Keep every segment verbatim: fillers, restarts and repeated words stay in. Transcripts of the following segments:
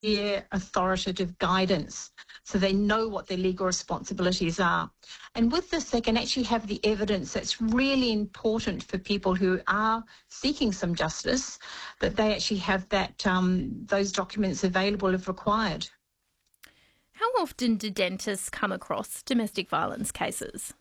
clear, authoritative guidance so they know what their legal responsibilities are. And with this, they can actually have the evidence that's really important for people who are seeking some justice, that they actually have that um, those documents available if required. How often do dentists come across domestic violence cases?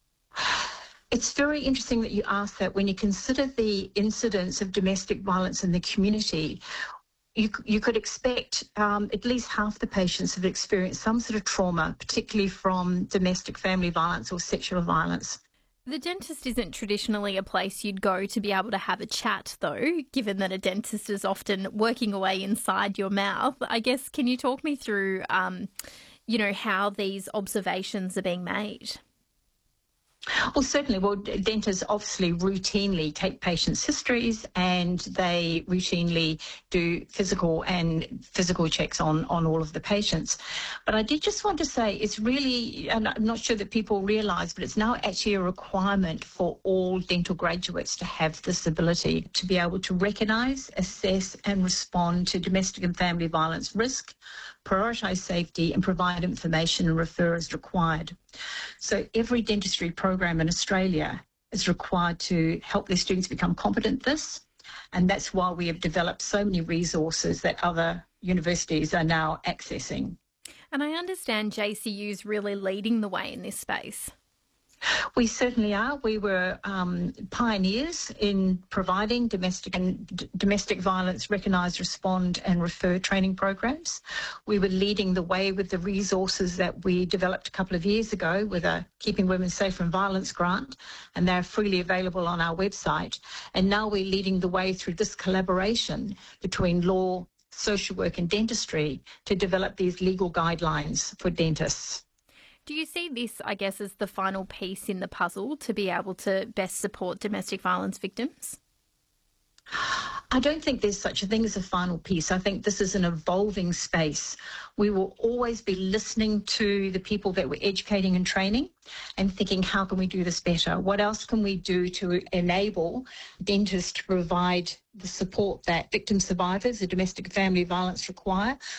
It's very interesting that you ask that. When you consider the incidence of domestic violence in the community, you, you could expect um, at least half the patients have experienced some sort of trauma, particularly from domestic family violence or sexual violence. The dentist isn't traditionally a place you'd go to be able to have a chat, though, given that a dentist is often working away inside your mouth. I guess, can you talk me through, um, you know, how these observations are being made? Well, certainly. Well, dentists obviously routinely take patients' histories and they routinely do physical and physical checks on, on all of the patients. But I did just want to say it's really, and I'm not sure that people realise, but it's now actually a requirement for all dental graduates to have this ability to be able to recognise, assess and respond to domestic and family violence risk, prioritise safety and provide information and refer as required. So every dentistry program in Australia is required to help their students become competent at this, and that's why we have developed so many resources that other universities are now accessing. And I understand J C U's really leading the way in this space. We certainly are. We were um, pioneers in providing domestic and d- domestic violence recognised, respond and refer training programs. We were leading the way with the resources that we developed a couple of years ago with a Keeping Women Safe from Violence grant, and they're freely available on our website. And now we're leading the way through this collaboration between law, social work and dentistry to develop these legal guidelines for dentists. Do you see this, I guess, as the final piece in the puzzle to be able to best support domestic violence victims? I don't think there's such a thing as a final piece. I think this is an evolving space. We will always be listening to the people that we're educating and training and thinking, how can we do this better? What else can we do to enable dentists to provide the support that victim survivors of domestic family violence require?